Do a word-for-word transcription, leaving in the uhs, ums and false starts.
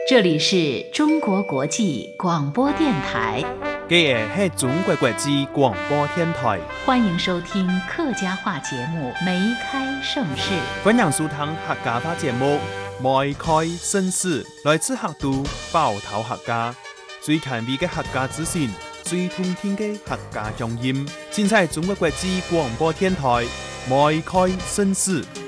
这里是中国国际广播电台。 这个是中国国际广播电台， 欢迎收听客家话节目《梅开盛世》。 欢迎收听客家话节目《梅开盛世》，来自客都包头客家，最权威的客家资讯，最通天的客家乡音，尽在中国国际广播电台《梅开盛世》。